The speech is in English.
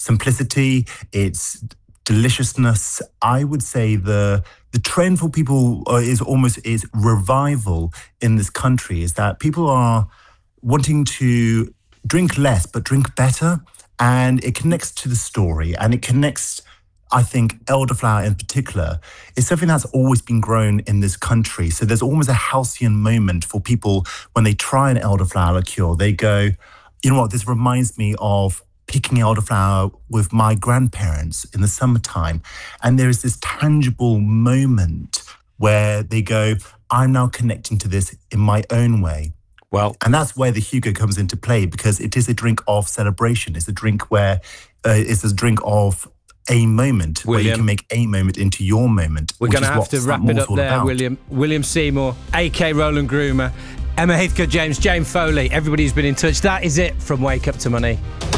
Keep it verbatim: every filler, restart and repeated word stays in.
simplicity, its deliciousness. I would say the the trend for people uh, is almost is revival in this country, is that people are wanting to drink less but drink better, and it connects to the story, and it connects, I think, elderflower in particular is something that's always been grown in this country. So there's almost a halcyon moment for people when they try an elderflower liqueur. They go, you know what, this reminds me of picking elderflower with my grandparents in the summertime. And there is this tangible moment where they go, I'm now connecting to this in my own way. Well, and that's where the Hugo comes into play, because it is a drink of celebration. It's a drink where uh, it's a drink of a moment, William, where you can make a moment into your moment. We're going to have to wrap it up there, about. William. William Seymour, A K Roland Groomer, Emma Heathcote James, Jane Foley, everybody who's been in touch. That is it from Wake Up to Money.